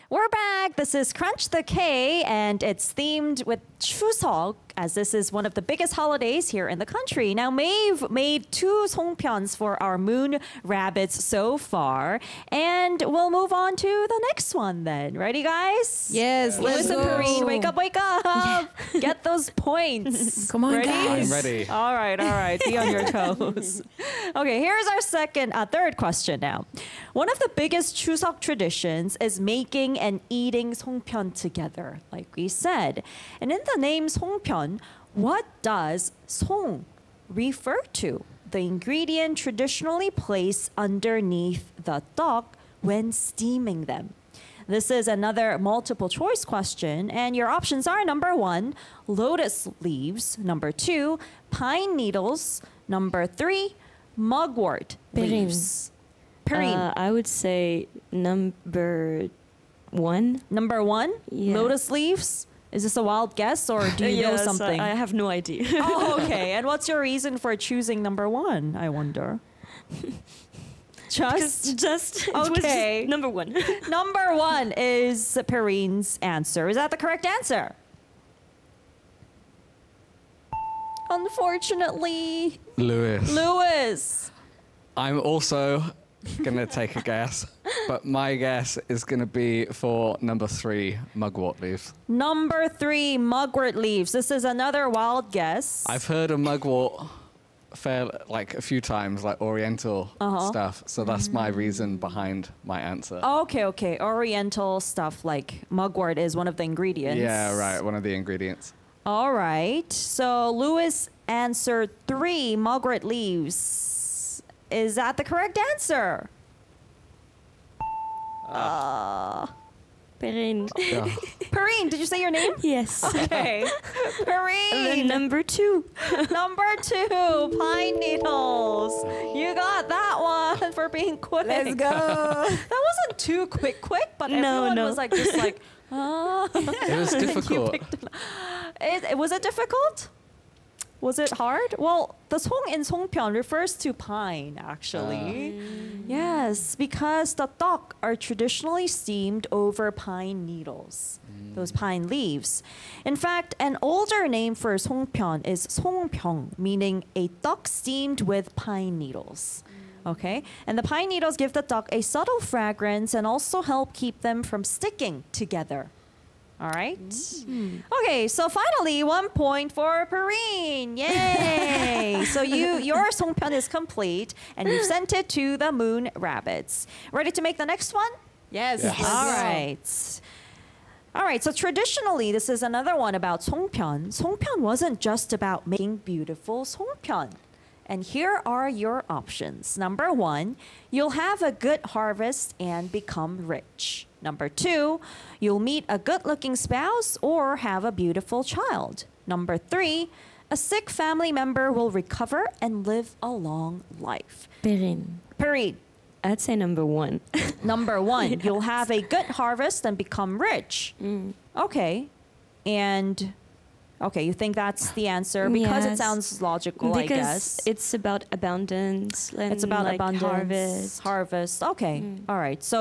We're back. This is Crunch the K, and it's themed with Chuseok, as this is one of the biggest holidays here in the country. Now, Maeve made 2 songpyeons for our moon rabbits so far, and we'll move on to the next one then. Ready, guys? Yes, let's Listen, go. Perrine, wake up, wake up. Get those points. Come on, ready? guys. I'm ready. All right. Be on your toes. Okay, here's our third question now. One of the biggest Chuseok traditions is making and eating songpyeon together, like we said. And in the name songpyeon, what does song refer to? The ingredient traditionally placed underneath the tteok when steaming them. This is another multiple choice question, and your options are number 1, lotus leaves, number 2, pine needles, number 3, mugwort leaves. Perrine. I would say number 1. Number 1, Yeah. lotus leaves. Is this a wild guess, or do you know Yes, something? I have no idea. Oh, okay. And what's your reason for choosing number 1, I wonder? Just it was Okay. just number 1. Number 1 is Perrine's answer. Is that the correct answer? Unfortunately, Lewis. I'm also going to take a guess, but my guess is going to be for number 3, mugwort leaves. Number 3, mugwort leaves. This is another wild guess. I've heard of mugwort a few times, like Oriental stuff, so that's my reason behind my answer. Okay. Oriental stuff like mugwort is one of the ingredients. Yeah, right, one of the ingredients. All right. So Lewis answered 3, mugwort leaves. Is that the correct answer? Perrine. Yeah. Perrine, did you say your name? Yes. Okay. And Perrine. then number 2. Number 2, pine needles. You got that one for being quick. Let's go. That wasn't too quick, but No, everyone no. was just like, ah. It was difficult. Was it difficult? Was it hard? Well, the song in songpyeon refers to pine, actually. Yes, because the tteok are traditionally steamed over pine needles, those pine leaves. In fact, an older name for songpyeon is songpyeong, meaning a tteok steamed with pine needles. Okay, and the pine needles give the tteok a subtle fragrance and also help keep them from sticking together. All right. Okay, so finally, 1 point for Perrine. Yay! So your songpyeon is complete, and you've sent it to the Moon Rabbits. Ready to make the next one? Yes. Yes. All right. So traditionally, this is another one about songpyeon. Songpyeon wasn't just about making beautiful songpyeon. And here are your options. Number 1, you'll have a good harvest and become rich. Number 2, you'll meet a good-looking spouse or have a beautiful child. Number 3, a sick family member will recover and live a long life. Perrine. Perrine, I'd say number 1. number 1, you'll have a good harvest and become rich. Okay. And okay, you think that's the answer because it Yes. sounds logical, I guess. Because it's about abundance. And It's about like abundance, harvest. harvest. Okay. All right. So